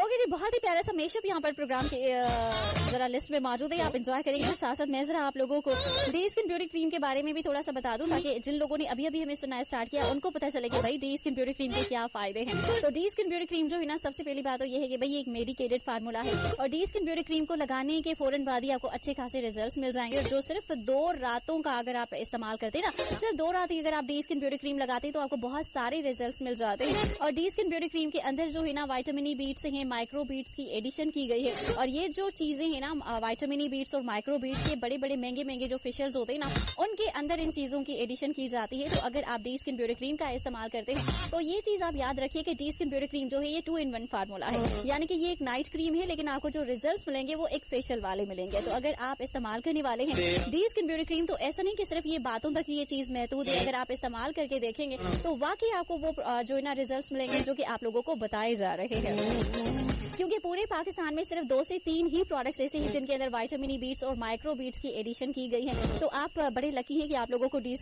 Okay जी, बहुत ही प्यारा सा मेशअप यहाँ पर प्रोग्राम के जरा लिस्ट में मौजूद है, आप एंजॉय करेंगे। साथ साथ मैं जरा आप लोगों को डे स्किन ब्यूटी क्रीम के बारे में भी थोड़ा सा बता दूं, ताकि जिन लोगों ने अभी अभी हमें सुनना स्टार्ट किया उनको पता चले कि भाई डे स्किन ब्यूटी क्रीम के क्या फायदे हैं। तो डे स्किन ब्यूटी क्रीम जो है ना, सबसे पहली बात तो ये है कि भाई एक मेडिकेटेड फार्मूला है, और डे स्किन ब्यूटी क्रीम को लगाने के फौरन बाद ही आपको अच्छे खासे रिजल्ट्स मिल जाएंगे। जो सिर्फ 2 रातों का अगर आप इस्तेमाल करते ना, सिर्फ 2 रात ही अगर आप डे स्किन ब्यूटी क्रीम लगाते हैं तो आपको बहुत सारे रिजल्ट्स मिल जाते हैं। और डे स्किन ब्यूटी क्रीम के अंदर जो है ना विटामिन ई बीट्स हैं, माइक्रो बीट्स की एडिशन की गई है। और ये जो चीजें हैं ना, विटामिन ई बीट्स और माइक्रो बीट्स के बड़े बड़े महंगे जो फेशियल्स होते हैं ना, उनके अंदर इन चीजों की एडिशन की जाती है। तो अगर आप डे स्किन ब्यूटी क्रीम का इस्तेमाल करते हैं तो ये चीज आप याद रखिए कि डे स्किन ब्यूटी क्रीम जो है ये 2 in 1 फार्मूला है, यानी कि ये एक नाइट क्रीम है, लेकिन आपको जो रिजल्ट्स मिलेंगे वो एक फेशियल वाले मिलेंगे। तो अगर आप इस्तेमाल करने वाले हैं डे स्किन ब्यूटी क्रीम, तो ऐसा नहीं कि सिर्फ ये बातों तक ये चीज महदूद है। अगर आप इस्तेमाल करके देखेंगे तो वाकई आपको वो जो है ना रिजल्ट्स मिलेंगे जो कि आप लोगों को बताए जा रहे हैं। क्योंकि पूरे पाकिस्तान में सिर्फ 2 से 3 ही प्रोडक्ट्स ऐसे हैं जिनके अंदर विटामिन ई बीट्स और माइक्रो बीट्स की एडिशन की गई है। तो आप बड़े लकी हैं कि आप लोगों को